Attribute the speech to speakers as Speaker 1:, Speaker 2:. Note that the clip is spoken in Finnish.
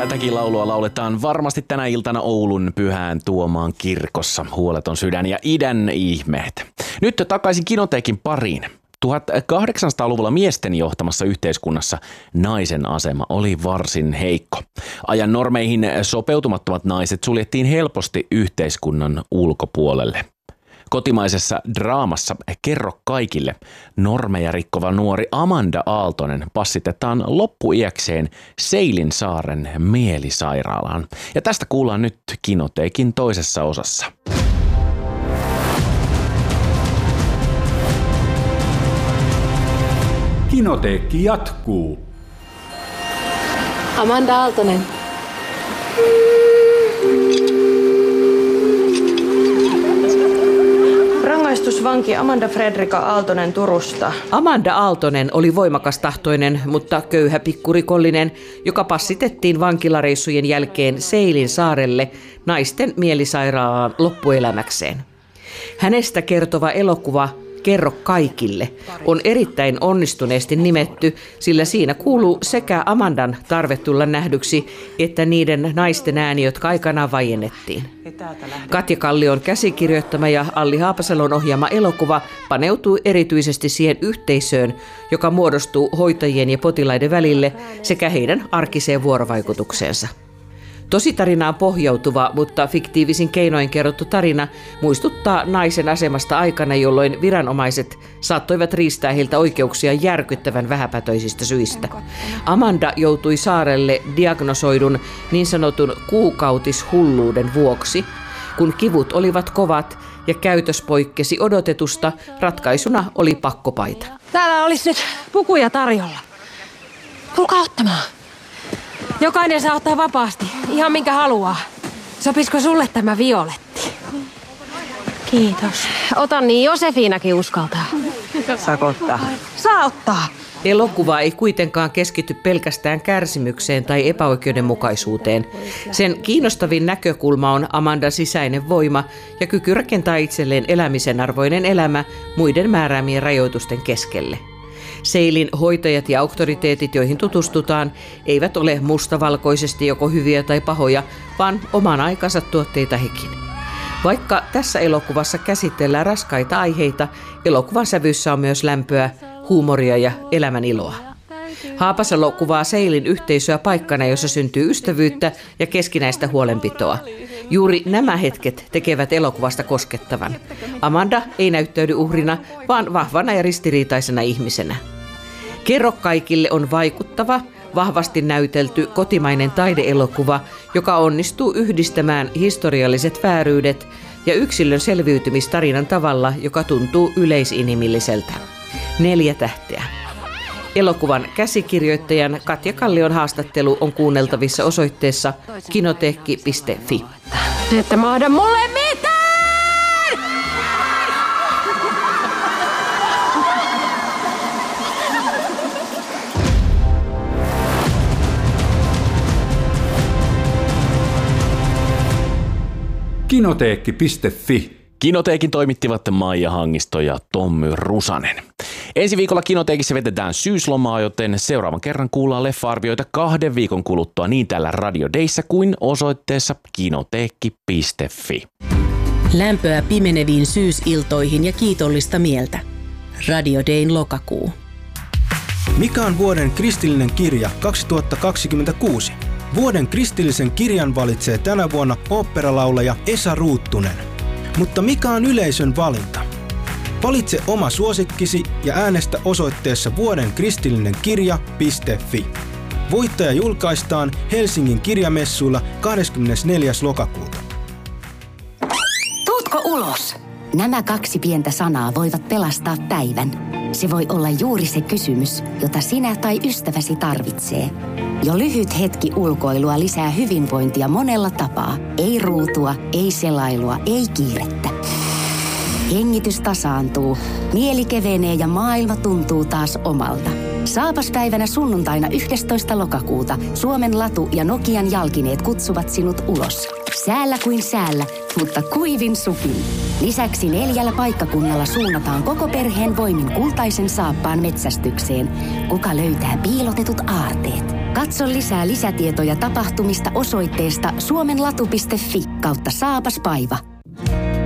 Speaker 1: Tätäkin laulua lauletaan varmasti tänä iltana Oulun Pyhän Tuomaan kirkossa. Huoleton sydän ja idän ihmeet. Nyt takaisin Kinoteekin pariin. 1800-luvulla miesten johtamassa yhteiskunnassa naisen asema oli varsin heikko. Ajan normeihin sopeutumattomat naiset suljettiin helposti yhteiskunnan ulkopuolelle. Kotimaisessa draamassa Kerro kaikille normeja rikkova nuori Amanda Aaltonen passitetaan loppuiäkseen Seilinsaaren mielisairaalaan. Ja tästä kuullaan nyt Kinoteekin toisessa osassa.
Speaker 2: Kinoteekki jatkuu.
Speaker 3: Amanda Aaltonen. Rangaistusvanki Amanda Fredrika Aaltonen Turusta.
Speaker 4: Amanda Aaltonen oli voimakastahtoinen, mutta köyhä pikkurikollinen, joka passitettiin vankilareissujen jälkeen Seilinsaarelle naisten mielisairaalaan loppuelämäkseen. Hänestä kertova elokuva Kerro kaikille on erittäin onnistuneesti nimetty, sillä siinä kuuluu sekä Amandan tarve tulla nähdyksi, että niiden naisten ääni, jotka aikanaan vaiennettiin. Katja Kallion käsikirjoittama ja Alli Haapasalon ohjaama elokuva paneutuu erityisesti siihen yhteisöön, joka muodostuu hoitajien ja potilaiden välille sekä heidän arkiseen vuorovaikutukseensa. Tositarinaan pohjautuva, mutta fiktiivisin keinoin kerrottu tarina muistuttaa naisen asemasta aikana, jolloin viranomaiset saattoivat riistää heiltä oikeuksia järkyttävän vähäpätöisistä syistä. Amanda joutui saarelle diagnosoidun niin sanotun kuukautishulluuden vuoksi. Kun kivut olivat kovat ja käytös poikkesi odotetusta, ratkaisuna oli pakkopaita.
Speaker 5: Täällä olisi nyt pukuja tarjolla. Tulkaa ottamaan. Jokainen saa ottaa vapaasti, ihan minkä haluaa. Sopisiko sulle tämä violetti? Kiitos. Otan niin, Josefinakin uskaltaa.
Speaker 4: Saako ottaa?
Speaker 5: Saa ottaa.
Speaker 4: Elokuva ei kuitenkaan keskity pelkästään kärsimykseen tai epäoikeudenmukaisuuteen. Sen kiinnostavin näkökulma on Amandan sisäinen voima ja kyky rakentaa itselleen elämisen arvoinen elämä muiden määräämien rajoitusten keskelle. Seilin hoitajat ja auktoriteetit, joihin tutustutaan, eivät ole mustavalkoisesti joko hyviä tai pahoja, vaan oman aikansa tuotteita hekin. Vaikka tässä elokuvassa käsitellään raskaita aiheita, elokuvan sävyssä on myös lämpöä, huumoria ja elämän iloa. Haapasalo kuvaa Seilin yhteisöä paikkana, jossa syntyy ystävyyttä ja keskinäistä huolenpitoa. Juuri nämä hetket tekevät elokuvasta koskettavan. Amanda ei näyttäydy uhrina, vaan vahvana ja ristiriitaisena ihmisenä. Kerro kaikille on vaikuttava, vahvasti näytelty kotimainen taideelokuva, joka onnistuu yhdistämään historialliset vääryydet ja yksilön selviytymistarinan tavalla, joka tuntuu yleisinhimilliseltä. 4 tähteä. Elokuvan käsikirjoittajan Katja Kallion haastattelu on kuunneltavissa osoitteessa kinoteekki.fi.
Speaker 5: Ette mahda mulle mitään!
Speaker 2: Kinoteekki.fi.
Speaker 1: Kinoteekin toimittivat Maija Hangisto ja Tommy Rusanen. Ensi viikolla Kinoteekissa vetetään syyslomaa, joten seuraavan kerran kuullaan leffa-arvioita 2 viikon kuluttua niin täällä Radio Dayssä kuin osoitteessa kinoteekki.fi.
Speaker 6: Lämpöä pimeneviin syysiltoihin ja kiitollista mieltä. Radio Dayn lokakuu.
Speaker 7: Mikä on vuoden kristillinen kirja 2026? Vuoden kristillisen kirjan valitsee tänä vuonna oopperalaulaja Esa Ruuttunen. Mutta mikä on yleisön valinta? Valitse oma suosikkisi ja äänestä osoitteessa vuodenkristillinenkirja.fi. Voittaja julkaistaan Helsingin kirjamessuilla 24. lokakuuta.
Speaker 8: Tuutko ulos? Nämä 2 pientä sanaa voivat pelastaa päivän. Se voi olla juuri se kysymys, jota sinä tai ystäväsi tarvitsee. Jo lyhyt hetki ulkoilua lisää hyvinvointia monella tapaa. Ei ruutua, ei selailua, ei kiirettä. Hengitys tasaantuu, mieli kevenee ja maailma tuntuu taas omalta. Saapaspäivänä sunnuntaina 11. lokakuuta Suomen Latu ja Nokian jalkineet kutsuvat sinut ulos. Säällä kuin säällä, mutta kuivin sukin. Lisäksi 4 paikkakunnalla suunnataan koko perheen voimin kultaisen saappaan metsästykseen. Kuka löytää piilotetut aarteet? Katso lisää lisätietoja tapahtumista osoitteesta suomenlatu.fi/saapaspaiva.